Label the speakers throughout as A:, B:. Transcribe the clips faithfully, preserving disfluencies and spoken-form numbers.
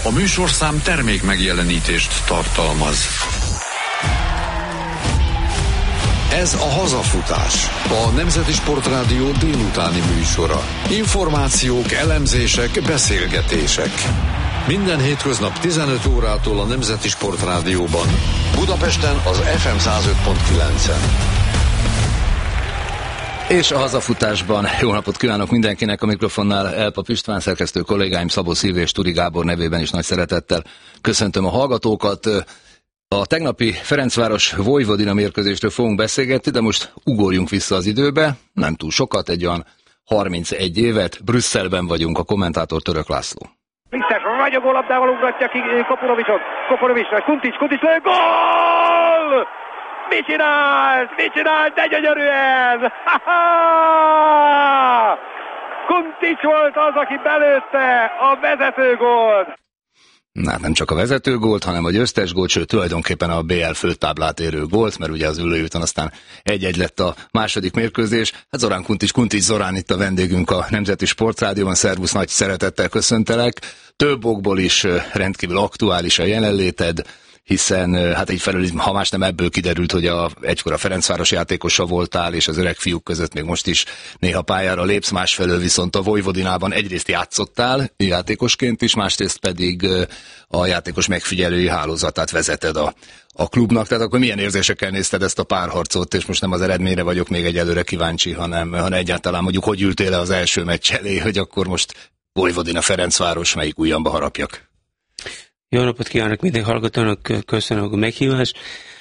A: A műsorszám termék megjelenítést tartalmaz. Ez a Hazafutás, a Nemzeti Sportrádió délutáni műsora. Információk, elemzések, beszélgetések. Minden hétköznap tizenöt órától a Nemzeti Sportrádióban. Budapesten az ef em száz öt pont kilencen.
B: És a Hazafutásban jó napot kívánok mindenkinek, a mikrofonnál Elpap István, szerkesztő kollégáim Szabó Szilvi és Turi Gábor nevében is nagy szeretettel köszöntöm a hallgatókat. A tegnapi Ferencváros Vojvodina mérkőzésről fogunk beszélgetni, de most ugorjunk vissza az időbe, nem túl sokat, egy olyan harmincegy évet, Brüsszelben vagyunk, a kommentátor Török László.
C: Biztos, ragyogó labdával ugratja ki Koporovicsot, Koporovicsra, Kuntics, Kuntics lő, gól! Mi csinált? Mi csinált? De gyönyörű ez! Ha-ha! Kuntics volt az, aki belőtte a vezetőgólt.
B: Na, nem csak a vezetőgólt, hanem a győztes gólt, sőt tulajdonképpen a bé el főtáblát érő gólt, mert ugye az ülőjúton aztán egy-egy lett a második mérkőzés. Hát Zorán Kuntics, Kuntics Zorán itt a vendégünk a Nemzeti Sportrádióban. Szervusz, nagy szeretettel köszöntelek. Több okból is rendkívül aktuális a jelenléted, hiszen hát egyfelől, ha más nem, ebből kiderült, hogy a, egykor a Ferencváros játékosa voltál, és az öreg fiúk között még most is néha pályára lépsz, másfelől viszont a Vojvodinában egyrészt játszottál játékosként is, másrészt pedig a játékos megfigyelői hálózatát vezeted a, a klubnak. Tehát akkor milyen érzésekkel nézted ezt a párharcot, és most nem az eredményre vagyok még egyelőre kíváncsi, hanem, hanem egyáltalán mondjuk, hogy ültél le az első meccs elé, hogy akkor most Vojvodina Ferencváros, melyik ujjamba harapjak?
D: Jó napot kívánok minden hallgatónak, köszönöm a meghívást.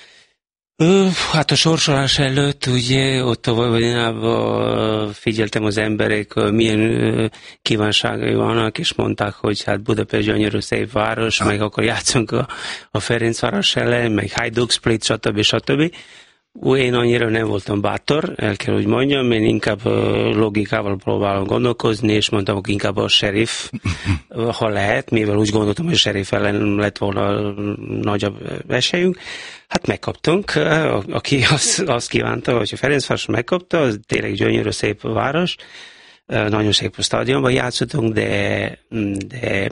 D: Hát a sorsolás előtt, ugye, ott a Vojvodinában figyeltem az emberek, milyen kívánságai vannak, és mondták, hogy hát Budapest gyönyörű szép város, ah. meg akkor játszunk a, a Ferencváros ellen, meg Hajduk Split, stb. stb. Én annyira nem voltam bátor, el kell, hogy mondjam, én inkább logikával próbálom gondolkozni, és mondtam, hogy inkább a Sheriff, ha lehet, mivel úgy gondoltam, hogy a Sheriff ellen lett volna nagyobb esélyünk. Hát megkaptunk, aki azt, azt kívánta, hogy a Ferencváros megkapta, az tényleg gyönyörű szép város, nagyon szép a stadionban játszottunk, de, de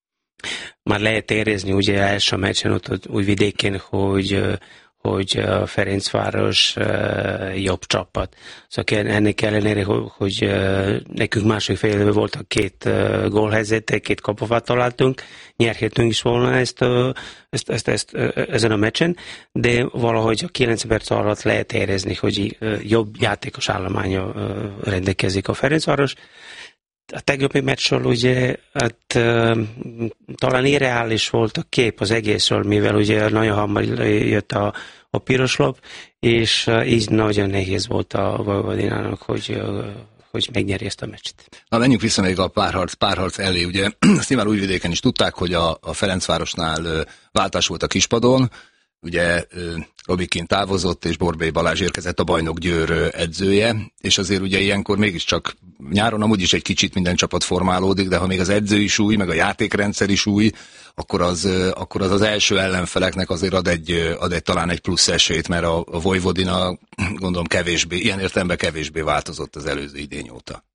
D: már lehet érezni ugye első meccsen ott, ott Újvidéken, hogy hogy a Ferencváros uh, jobb csapat. Szóval ennek ellenére, hogy, hogy uh, nekünk második fél időben voltak két uh, gólhelyzetek, két kapufát találtunk, nyerhetünk is volna ezt, uh, ezt, ezt, ezt uh, ezen a meccsen, de valahogy a kilencven perc alatt lehet érezni, hogy uh, jobb játékos állománya uh, rendelkezik a Ferencváros. A tegnapi meccsről ugye hát, uh, talán irreális volt a kép az egészről, mivel ugye nagyon hamar jött a, a piros lap, és uh, így nagyon nehéz volt a Vojvodinának, hogy, uh, hogy megnyeri ezt a meccset.
B: Na, menjünk vissza még a párharc, párharc elé, ugye azt nyilván Újvidéken is tudták, hogy a, a Ferencvárosnál uh, váltás volt a kispadon, ugye Robikin távozott, és Borbély Balázs érkezett, a Bajnok Győr edzője, és azért ugye ilyenkor mégiscsak nyáron amúgy is egy kicsit minden csapat formálódik, de ha még az edző is új, meg a játékrendszer is új, akkor az akkor az, az első ellenfeleknek azért ad egy, ad egy talán egy plusz esélyt, mert a, a Vojvodina, gondolom kevésbé, ilyen értelemben kevésbé változott az előző idény óta.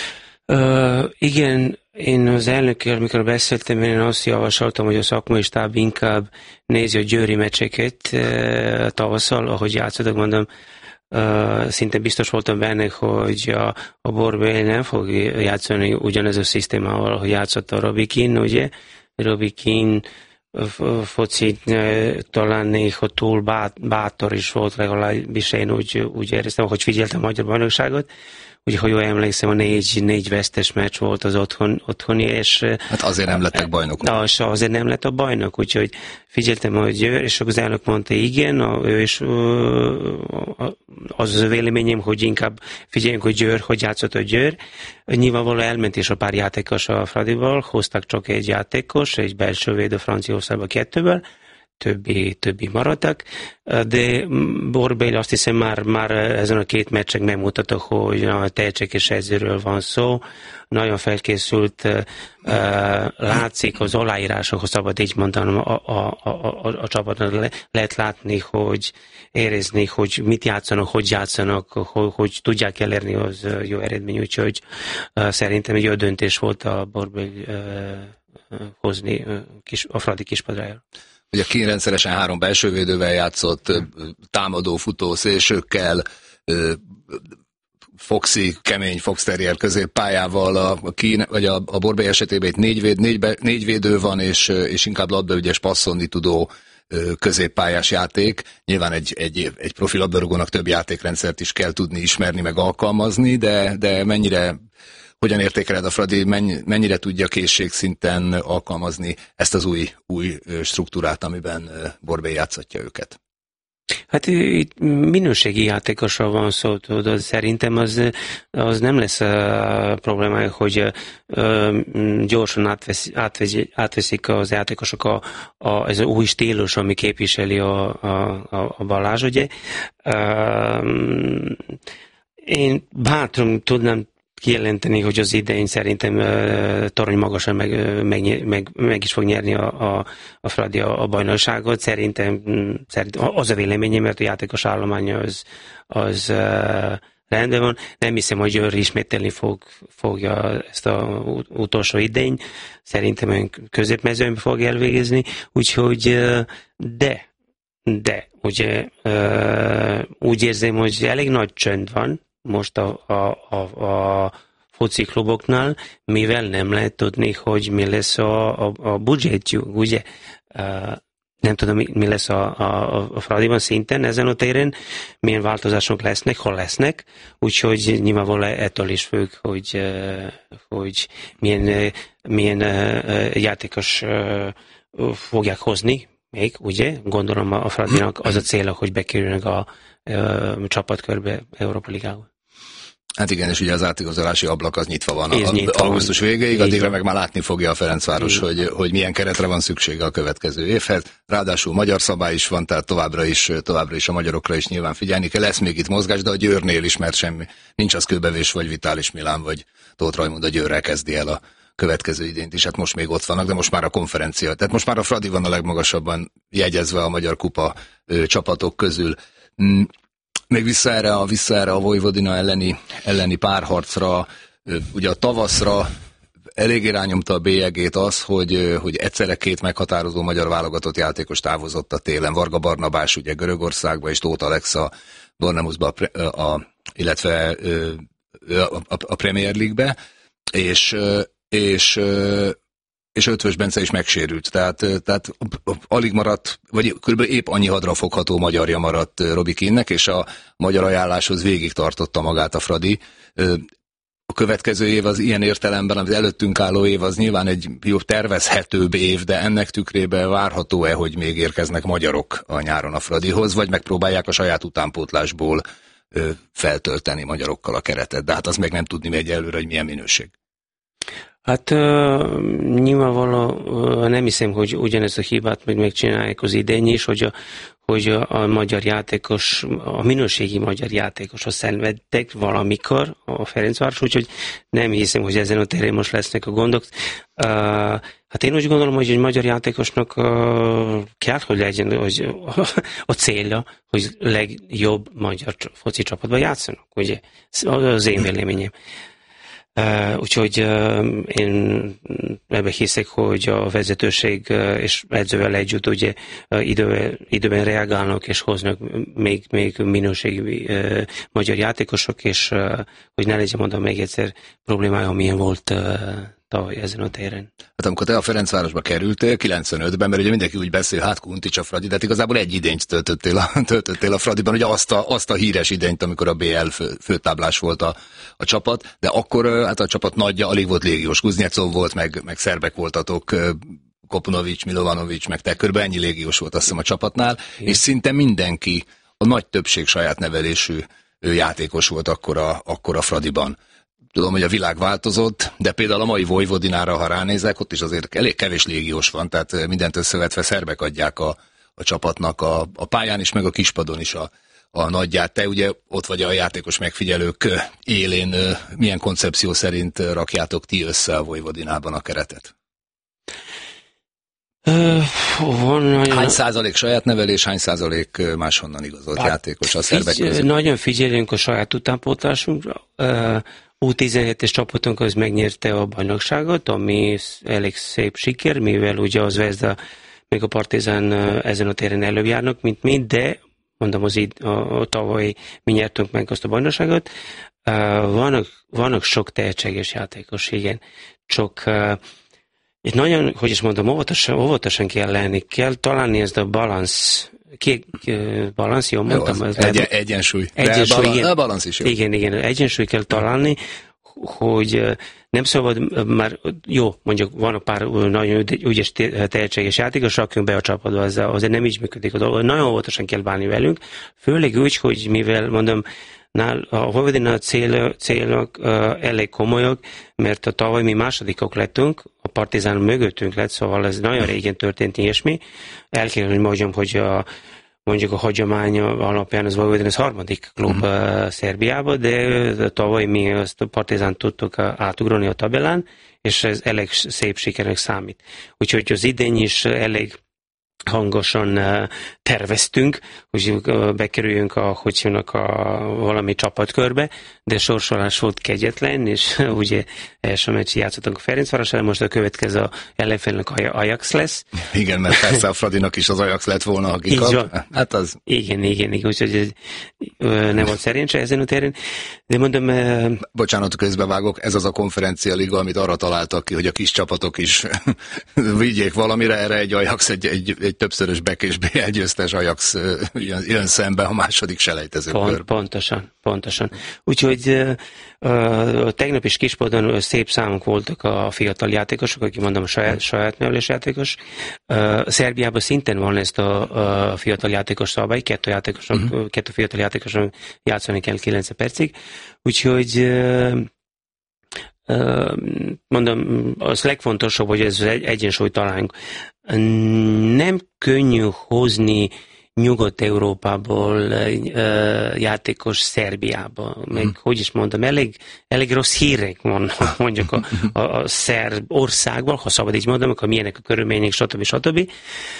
D: Uh, igen, én az elnökkel, amikor beszéltem, én azt javasoltam, hogy a szakmai stáb inkább nézi a győri meccseket uh, tavasszal, ahogy játszottak, mondom, uh, szinte biztos voltam benne, hogy a, a Borbély nem fog játszani ugyanez a szisztémával, ahogy játszott a Robikin, ugye? Robikin focit talán néha túl bát, bátor is volt, legalábbis én úgy, úgy éreztem, hogy figyeltem a magyar bajnokságot. Ugye, ha jól emlékszem, a négy, négy vesztes meccs volt az otthon, otthoni, és...
B: Hát azért nem lettek bajnokok.
D: Na, azért nem lett a bajnok, úgyhogy figyeltem, hogy és az elnök mondta, igen, a, ő is, az az véleményem, hogy inkább figyeljünk, hogy Győr, hogy játszott a Győr. Nyilvánvalóan elment is a pár játékos a Fradival, hoztak csak egy játékos, egy belső védő Franciaországban kettővel, többi, többi maradtak, de Borbély azt hiszem már, már ezen a két meccsen megmutatta, hogy a tehetséges edzőről van szó, nagyon felkészült, látszik az aláírásokhoz, szabad így mondanom, a, a, a, a, a csapatnak le, lehet látni, hogy érezni, hogy mit játszanak, hogy játszanak, hogy, hogy tudják elérni az jó eredmény, úgyhogy szerintem egy jó döntés volt a Borbély hozni kis, a Fradi kispadrájára.
B: Ugye Keane rendszeresen három belsővédővel játszott, támadó, futó, szélsőkkel, Foxy, kemény Fox Terrier középpályával, a, Keane, vagy a, a Borbély esetében itt négy, véd, négy, be, négy védő van, és, és inkább labdaügyes, passzolni tudó középpályás játék. Nyilván egy, egy, egy profi labdarúgónak több játékrendszert is kell tudni ismerni, meg alkalmazni, de, de mennyire, hogyan értékeled a Fradi, mennyire tudja készségszinten alkalmazni ezt az új, új struktúrát, amiben Borbély játszatja őket?
D: Hát itt minőségi játékosról van szó, tudod, szerintem az, az nem lesz uh, problémája, hogy uh, gyorsan átvesz, átvesz, átveszik az játékosok a, a, ez az új stílus, ami képviseli a, a, a Balázs, ugye. Uh, én bátran tudnám kijelenteni, hogy az idején szerintem uh, torony magasan meg, meg, meg, meg is fog nyerni a, a, a Fradi a, a bajnokságot. Szerintem, szerintem az a véleményem, mert a játékos állománya az, az uh, rendben van. Nem hiszem, hogy Győr ismételni fog, fogja ezt a utolsó idény. Szerintem ön középmezőnyben fog elvégezni. Úgyhogy, uh, de, de, ugye uh, úgy érzem, hogy elég nagy csönd van most a, a, a, a foci kluboknál, mivel nem lehet tudni, hogy mi lesz a, a, a budgetjuk, ugye? Uh, nem tudom, mi, mi lesz a, a, a Fradiban szinten ezen a téren, milyen változások lesznek, hol lesznek, úgyhogy nyilvánvalóan ettől is függ, hogy, uh, hogy milyen, milyen uh, játékos uh, fogják hozni még, ugye? Gondolom a Fradinak az a célja, hogy bekerülnek a uh, csapatkörbe Európa Ligába.
B: Hát igen, és ugye az átigazolási ablak az nyitva van a,
D: nyitva
B: augusztus
D: van.
B: végéig, addigra meg már látni fogja a Ferencváros, hogy, hogy milyen keretre van szüksége a következő évhez. Ráadásul magyar szabály is van, tehát továbbra is, továbbra is a magyarokra is nyilván figyelni kell. Lesz még itt mozgás, de a Győrnél is, mert semmi, nincs az Kőbevés, vagy Vitális Milán, vagy Tóth Rajmund a Győrrel kezdi el a következő idényt is. Hát most még ott vannak, de most már a konferencia. Tehát most már a Fradi van a legmagasabban jegyezve a Magyar Kupa ö, csapatok közül. Mm. Még vissza erre a, vissza erre a Vojvodina elleni, elleni párharcra, ugye a tavaszra elég irányomta a bélyegét az, hogy, hogy egyszerre két meghatározó magyar válogatott játékos távozott a télen. Varga Barnabás ugye Görögországba, és Tóth Alexa Bournemouthba, a, a, illetve a, a, a Premier League-be, és, és és Ötvös Bence is megsérült, tehát, tehát alig maradt, vagy kb. Épp annyi hadrafogható magyarja maradt Robbie Keane-nek, és a magyar ajánláshoz végig tartotta magát a Fradi. A következő év az ilyen értelemben, az előttünk álló év az nyilván egy jobb tervezhetőbb év, de ennek tükrében várható-e, hogy még érkeznek magyarok a nyáron a Fradihoz, vagy megpróbálják a saját utánpótlásból feltölteni magyarokkal a keretet, de hát az meg nem tudni még előre, hogy milyen minőség.
D: Hát uh, nyilvánvaló uh, nem hiszem, hogy ugyanezt a hibát meg megcsinálják az idény is, hogy a, hogy a, a magyar játékos, a minőségi magyar játékoshoz szenvedtek valamikor a Ferencváros, úgyhogy nem hiszem, hogy ezen a téren most lesznek a gondok. Uh, hát én úgy gondolom, hogy egy magyar játékosnak uh, kell, hogy legyen hogy a célja, hogy legjobb magyar foci csapatban játszanak, ugye? Az én véleményem. Uh, úgyhogy uh, én ebben hiszek, hogy a vezetőség uh, és edzővel együtt ugye uh, idő, időben reagálnak és hoznak még, még minőségi uh, magyar játékosok, és uh, hogy ne legyen mondom még egyszer problémája, amilyen volt uh, tavaly ezen a téren.
B: Hát amikor te a Ferencvárosba kerültél kilencvenötben, mert ugye mindenki úgy beszél, hát Kuntics a Fradi, de hát igazából egy idényt töltöttél a, töltöttél a Fradiban, ugye azt a, azt a híres idényt, amikor a bé el fő, főtáblás volt a, a csapat, de akkor hát a csapat nagyja alig volt légiós, Kuznyecov volt, meg, meg szerbek voltatok, Kopunovics, Milovanovics, meg te, körülbelül ennyi légiós volt azt hiszem a csapatnál, igen. És szinte mindenki, a nagy többség saját nevelésű játékos volt akkor a, akkor a Fradiban. Tudom, hogy a világ változott, de például a mai Vojvodinára, ha ránézek, ott is azért elég kevés légiós van, tehát mindent összevetve szerbek adják a, a csapatnak a, a pályán is, meg a kispadon is a, a nagyját. Te ugye ott vagy a játékos megfigyelők élén, milyen koncepció szerint rakjátok ti össze a Vojvodinában a keretet?
D: Van nagyon...
B: Hány százalék saját nevelés, hány százalék máshonnan igazolt hát, játékos a szerbek
D: figy-
B: között?
D: Nagyon figyelünk a saját utánpótlásunkra. U tizenhetes csapatunk az megnyerte a bajnokságot, ami elég szép siker, mivel ugye az Zvezda még a Partizán ezen a téren előbb járnak, mint mi, de mondom, az így, a, a tavaly mi nyertünk meg azt a bajnokságot. Uh, vannak, vannak sok tehetséges játékos, igen. Csak uh, itt nagyon, hogy is mondom, óvatosan, óvatosan kell lenni, kell találni ezt a balansz, ki, uh, balansz, jó mondtam?
B: Jó, egy, egy, egyensúly.
D: Egyensúly,
B: bala,
D: igen.
B: A balansz is jó.
D: Igen, igen, egyensúly kell találni, hogy nem szabad, már jó, mondjuk van pár nagyon ügyes tehetséges játékos, rakjunk be a csapatba, az, azért nem így működik a dolog. Nagyon óvatosan kell bánni velünk, főleg úgy, hogy mivel mondom, nál, a Vojvodina cél, célok uh, elég komolyak, mert a tavaly mi másodikok lettünk, a Partizán mögöttünk lett, szóval ez nagyon régen történt ilyesmi. El kell, hogy mondjam, hogy a mondjuk a hagyomány alapján az Vojvodina az harmadik klub uh-huh. uh, Szerbiában, de tavaly mi azt a Partizánt tudtuk uh, átugrani a tabellán, és ez elég szép sikernek számít. Úgyhogy az idény is elég hangosan uh, terveztünk, hogy uh, bekerüljünk a, hogy hívnak a valami csapatkörbe, de sorsolás volt kegyetlen, és uh, ugye első meccs játszottunk a Ferencvárossal, most a következő ellenfélnek Ajax lesz.
B: Igen, mert persze a Fradinak is az Ajax lett volna, aki kap. Hát az...
D: Igen, igen, igen, úgyhogy ez, uh, nem volt szerencse ezen a téren, de mondom... Uh...
B: Bocsánat, közbevágok, ez az a konferencia liga, amit arra találtak ki, hogy a kis csapatok is vigyék valamire, erre egy Ajax, egy, egy, egy többszörös bé és bé el győztes Ajax jön, jön szembe a második selejtező
D: Pont,
B: kör.
D: Pontosan, pontosan. Úgyhogy uh, uh, tegnap is Kispadon szép számok voltak a fiatal játékosok, aki mondom a saját, saját nevelés játékos. Uh, Szerbiában szintén van ezt a, a fiatal játékos szabály, kettő játékosok, uh-huh. kettő fiatal játékosok játszani kell kilenc percig. Úgyhogy uh, uh, mondom, az legfontosabb, hogy ez egy egyensúlyt találjunk. Nem könnyű hozni Nyugat-Európából uh, játékos Szerbiába. Meg, hmm. hogy is mondom, elég, elég rossz hírek van mondjuk a, a, a szerb országban, ha szabad így mondom, akkor milyenek a körülmények, stb. stb. Uh,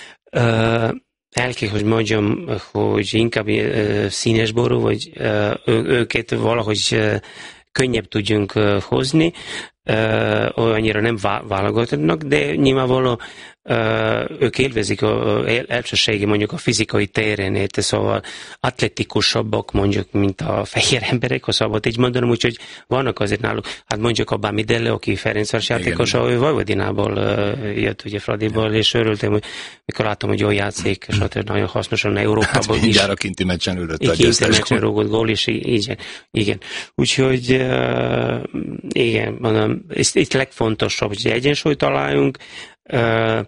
D: el kell, hogy mondjam, hogy inkább uh, színesború, vagy uh, ő, őket valahogy uh, könnyebb tudjunk uh, hozni, uh, olyannyira nem válogatnak, de nyilvánvalóan Uh, ők élvezik a elsőségi mondjuk a fizikai téren, szóval atletikusabbak mondjuk, mint a fehér emberek, ha szabad így mondanom, úgyhogy vannak azért náluk, hát mondjuk a Bamidele, aki Ferencváros játékos, ő Vojvodinából uh, jött, ugye Fradiból, és örültem, hogy mikor látom, hogy jól játszik, és hát nagyon hasznosan Európában
B: hát,
D: is.
B: Mindjárt a kinti meccsen ülött a
D: győztes gól. Meccsen rúgott gól, és igen, igen. Úgyhogy uh, igen, mondom, itt, itt legfontosabb, hogy egyensúlyt találjunk. Uh,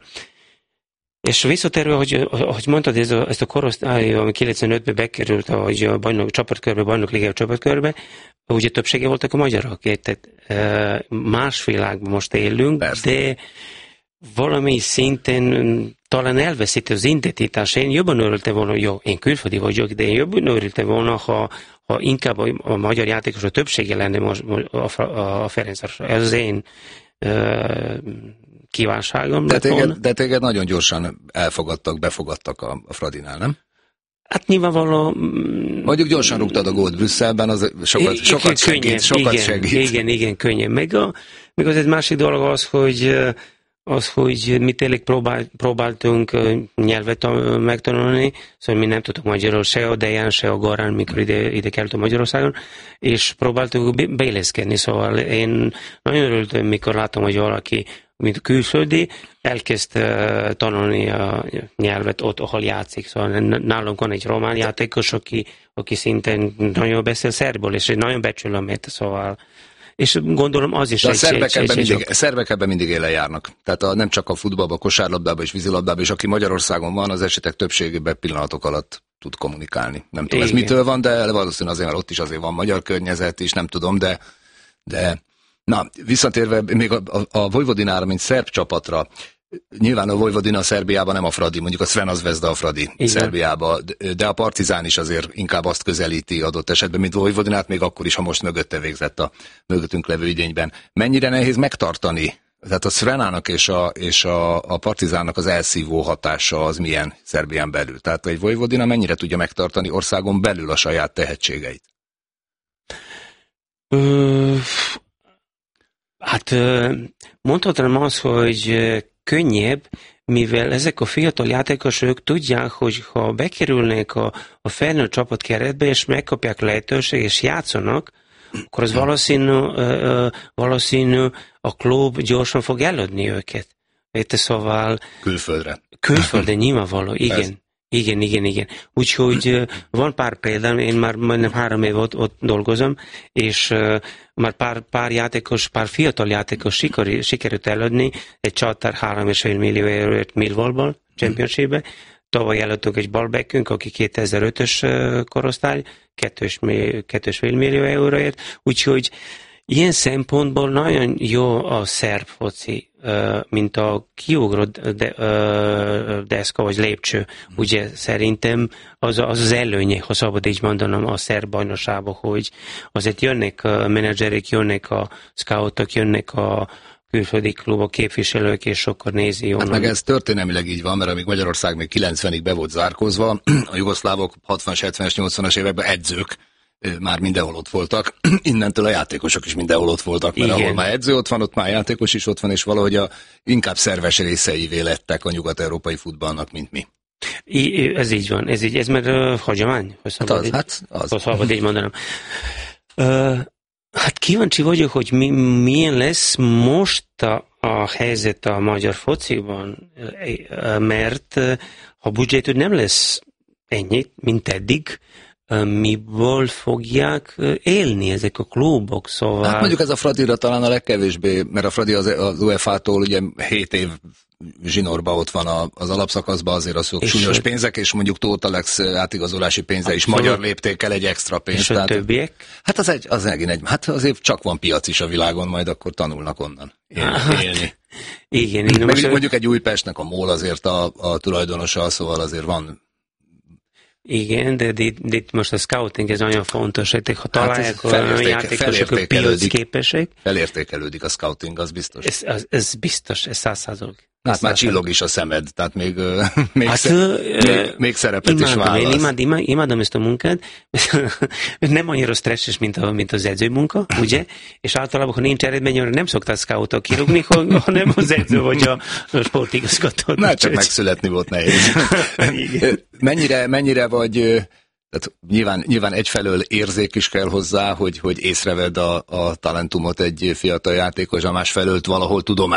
D: és visszatérve, hogy, hogy mondtad, ez a, ezt a korosztály, ami kilencvenötben bekerült hogy a bajnok, csapatkörbe, bajnok ligai csapatkörbe, ugye többsége voltak a magyarok, tehát uh, más világban most élünk, persze. De valami szinten talán elveszíti az identitás. Én jobban örültem volna, jó, én külföldi vagyok, de én jobban örültem volna, ha, ha inkább a, a magyar játékos a többsége lenne most a, a, a Ferencvárosra. Ez az én uh, kívánságom.
B: De téged, de téged nagyon gyorsan elfogadtak, befogadtak a, a Fradinál, nem?
D: Hát nyilvánvalóan...
B: Mondjuk gyorsan rúgtad a gólt Brüsszelben, az sokat,
D: igen,
B: sokat segít.
D: Könnyen,
B: sokat
D: igen,
B: segít.
D: igen, igen, könnyen. Meg, a, meg az egy másik dolog az, hogy, az, hogy mi tényleg próbál, próbáltunk nyelvet megtanulni, szóval mi nem tudtuk magyarul, se a Dejan, se a Gorán, mikor ide, ide kerültünk Magyarországon, és próbáltuk beilleszkedni, szóval én nagyon örültem, mikor látom, hogy valaki mint külföldi, elkezd uh, tanulni a nyelvet ott, ahol játszik. Szóval nálunk van egy román játékos, aki, aki szintén nagyon beszél szerbül, és nagyon becsülöm őt, szóval. És gondolom az is
B: de
D: egy...
B: a szerbek,
D: egy,
B: ebben
D: egy,
B: mindig,
D: egy
B: szerbek ebben mindig élen járnak. Tehát a, nem csak a futballban, a kosárlabdában és vízilabdában, és aki Magyarországon van, az esetek többségében pillanatok alatt tud kommunikálni. Nem tudom, igen. Ez mitől van, de valószínűleg azért, mert ott is azért van magyar környezet is, nem tudom, de... de na, visszatérve még a, a, a Vojvodinára, mint szerb csapatra, nyilván a Vojvodina Szerbiában nem a Fradi, mondjuk a Crvena Zvezda a Fradi igen. Szerbiában, de a Partizán is azért inkább azt közelíti adott esetben, mint Vojvodinát, még akkor is, ha most mögötte végzett a mögöttünk levő idényben. Mennyire nehéz megtartani Tehát a Szrenának és a, és a, a Partizánnak az elszívó hatása az milyen Szerbián belül? Tehát egy Vojvodina mennyire tudja megtartani országon belül a saját tehetségeit?
D: Ö, hát mondhatnám azt, hogy könnyebb, mivel ezek a fiatal játékosok tudják, hogy ha bekerülnek a, a felnőtt csapat keretbe, és megkapják lehetőség, és játszanak, akkor az valószínű, uh, valószínű a klub gyorsan fog eladni őket. Érte, szóval...
B: Külföldre.
D: Külföldre, nyilvánvaló, igen. Ez. Igen, igen, igen. Úgyhogy uh, van pár példám, én már majdnem három év ott, ott dolgozom, és uh, már pár, pár játékos, pár fiatal játékos sikerült, sikerült eladni egy csatár három és fél millió eurót Millwallból, Championshipbe. Tavaly előttünk egy balbekkünk, aki kétezer-ötös korosztály, kettős fél millió euróért. Úgyhogy ilyen szempontból nagyon jó a szerb foci, mint a kiugró de, deszka vagy lépcső. Ugye szerintem az az, az előnye, ha szabad így mondanom, a szerb bajnokságban, hogy azért jönnek a menedzserek, jönnek a scoutok, jönnek a külföldi klubok, képviselők, és sokkal nézi jól.
B: Hát meg ez történelmileg így van, mert amíg Magyarország még kilencvenig be volt zárkózva, a jugoszlávok hatvanas, hetvenes, nyolcvanas években edzők már mindenhol ott voltak, innentől a játékosok is mindenhol ott voltak, mert igen. Ahol már edző ott van, ott már játékos is ott van, és valahogy a inkább szerves részeivé lettek a nyugat-európai futballnak, mint mi.
D: I, ez így van, ez így, ez már uh, hagyomány?
B: Hát az, hát az.
D: Az szabad így mondanom. Uh, Hát kíváncsi vagyok, hogy mi, milyen lesz most a, a helyzet a magyar fociban, mert ha budgetük nem lesz ennyi, mint eddig, miből fogják élni ezek a klubok, szóval...
B: Hát mondjuk ez a Fradira talán a legkevésbé, mert a Fradi az, az u e fá tól ugye hét év zsinórban ott van az alapszakaszban, azért azok súlyos pénzek, és mondjuk Tóth Alex átigazolási pénze is magyar léptékkel egy extra pénzt.
D: És a többiek?
B: Hát az, egy, az megint egy, hát azért csak van piac is a világon, majd akkor tanulnak onnan élni. élni.
D: Igen, igen.
B: Meg mondjuk egy Újpestnek a MOL azért a, a tulajdonosa, szóval azért van.
D: Igen, de itt, itt most a scouting ez nagyon fontos, hogy ha találják hát olyan játékosok, piacképesek.
B: Felértékelődik a scouting, az biztos.
D: Ez, az, ez biztos, ez száz százalék.
B: Hát már csillog is a szemed, tehát még, még, hát, sze, még, még szerepet
D: imádom,
B: is válasz.
D: Én imád, imád, imádom ezt a munkát, nem annyira stresszes, mint, a, mint az edző munka, ugye? És általában, ha nincs eredmény, nem szoktál scoutok kirúgni, hanem az edző vagy a sportigazgató.
B: Na, csak megszületni volt nehéz. mennyire, mennyire vagy... Tehát nyilván, nyilván egyfelől érzék is kell hozzá, hogy, hogy észrevedd a, a talentumot egy fiatal játékos, a másfelől valahol tudomány